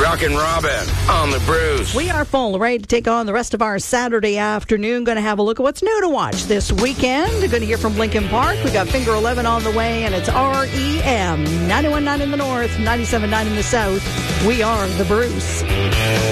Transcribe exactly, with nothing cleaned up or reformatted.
Chuck and Robin on the Bruce. We are full, ready to take on the rest of our Saturday afternoon. Going to have a look at what's new to watch this weekend. Going to hear from Lincoln Park. We got Finger eleven on the way, and it's R E M ninety-one point nine in the north, ninety-seven point nine in the south. We are the Bruce.